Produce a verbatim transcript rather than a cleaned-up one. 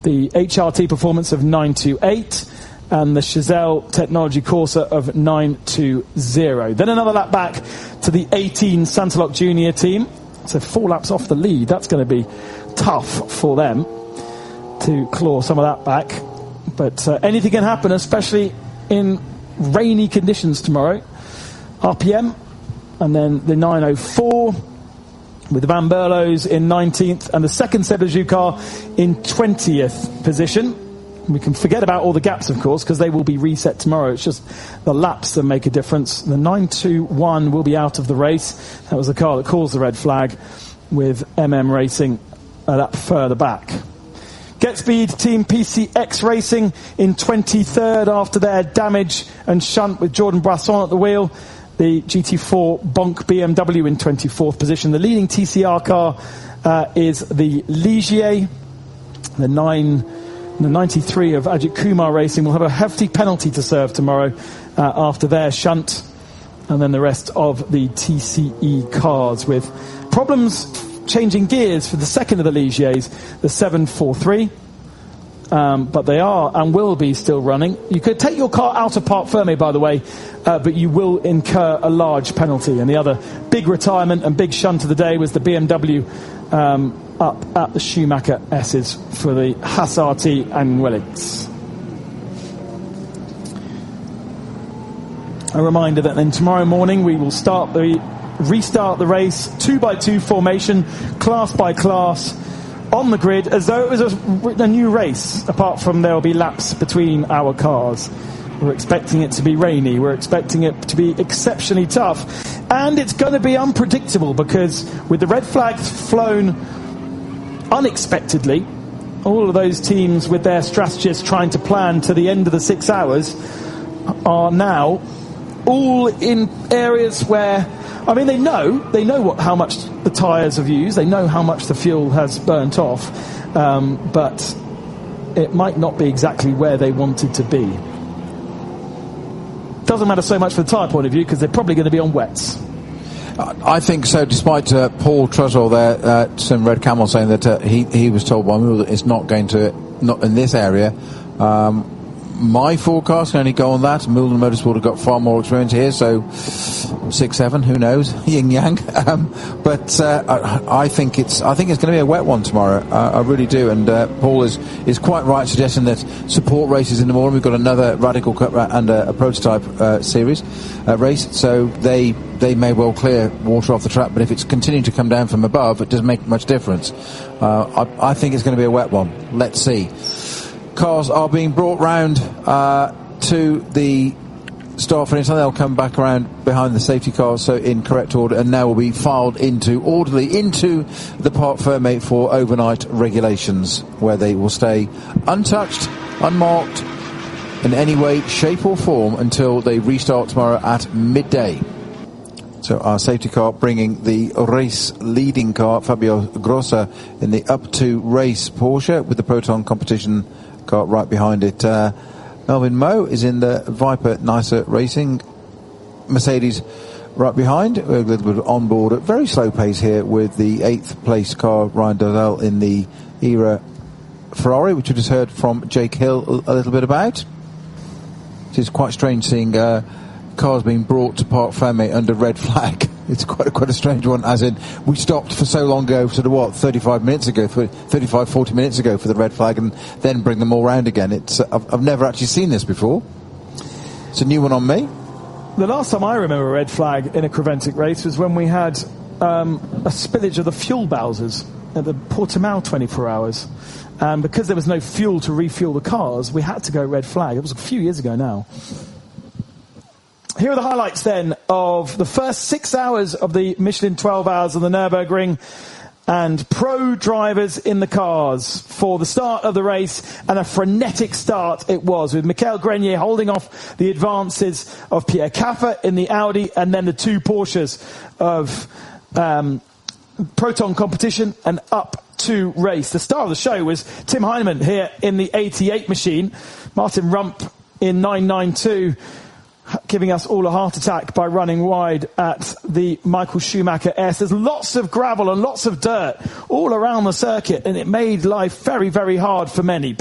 the H R T Performance of nine two eight, and the Chazelle Technology Corsa of nine two zero. Then another lap back to the eighteen Santaloc Junior team. So four laps off the lead. That's going to be tough for them to claw some of that back. But uh, anything can happen, especially in rainy conditions tomorrow. R P M, and then the nine oh four with the Van Berlos in nineteenth, and the second Sebelaju car in twentieth position. We can forget about all the gaps, of course, because they will be reset tomorrow. It's just the laps that make a difference. The nine two one will be out of the race. That was the car that caused the red flag, with M M Racing a lap further back. Get Speed Team P C X Racing in twenty-third after their damage and shunt with Jordan Brasson at the wheel. The G T four Bonk B M W in twenty-fourth position. The leading T C R car uh, is the Ligier. The nine, the ninety-three of Ajit Kumar Racing will have a hefty penalty to serve tomorrow uh, after their shunt. And then the rest of the T C E cars with problems changing gears for the second of the Ligiers, the seven forty-three. Um, but they are and will be still running. You could take your car out of Parc Fermé, by the way, uh, but you will incur a large penalty. And the other big retirement and big shunt of the day was the B M W um, up at the Schumacher S's for the Haas R T and Willits. A reminder that then tomorrow morning we will start the restart the race two by two formation, class by class, on the grid, as though it was a, a new race, apart from there will be laps between our cars. We're expecting it to be rainy, we're expecting it to be exceptionally tough, and it's going to be unpredictable, because with the red flags flown unexpectedly, all of those teams with their strategists trying to plan to the end of the six hours are now all in areas where, I mean, they know they know what how much the tyres have used, they know how much the fuel has burnt off, um, but it might not be exactly where they wanted to be. Doesn't matter so much from the tyre point of view, because they're probably going to be on wets. I think so, despite uh, Paul Trussell there, uh, some Red Camel saying that uh, he, he was told by Moore that it's not going to, not in this area. Um, my forecast can only go on that. Moulin Motorsport have got far more experience here, so six, seven, who knows, yin yang. Um, but uh, I, I think it's I think it's going to be a wet one tomorrow. Uh, I really do. And uh, Paul is is quite right suggesting that support races in the morning. We've got another Radical Cup and a, a prototype uh, series uh, race, so they they may well clear water off the track. But if it's continuing to come down from above, it doesn't make much difference. Uh, I, I think it's going to be a wet one. Let's see. Cars are being brought round uh, to the start finish, and they'll come back around behind the safety cars, so in correct order, and now will be filed into orderly into the Parc Fermé for overnight regulations, where they will stay untouched, unmarked in any way, shape or form until they restart tomorrow at midday. So our safety car bringing the race leading car, Fabio Grossa, in the up to race Porsche, with the Proton competition car right behind it. Uh, Melvin Moe is in the Viper Nicer Racing. Mercedes right behind, a little bit on board at very slow pace here with the eighth place car, Ryan Dodell, in the Era Ferrari, which we just heard from Jake Hill a, a little bit about. It is quite strange seeing uh, cars being brought to Parc Fermé under red flag. It's quite quite a strange one, as in we stopped for so long ago, sort of what, thirty-five minutes ago, thirty-five, forty minutes ago for the red flag, and then bring them all round again. It's uh, I've, I've never actually seen this before. It's a new one on me. The last time I remember a red flag in a Creventic race was when we had um, a spillage of the fuel Bowsers at the Portimao twenty-four hours. And because there was no fuel to refuel the cars, we had to go red flag. It was a few years ago now. Here are the highlights then of the first six hours of the Michelin twelve hours of the Nürburgring, and pro drivers in the cars for the start of the race, and a frenetic start it was, with Michael Grenier holding off the advances of Pierre Caffer in the Audi, and then the two Porsches of um, Proton competition and up to race. The star of the show was Tim Heinemann here in the eighty-eight machine, Martin Rump in nine ninety-two, giving us all a heart attack by running wide at the Michael Schumacher S. There's lots of gravel and lots of dirt all around the circuit, and it made life very, very hard for many.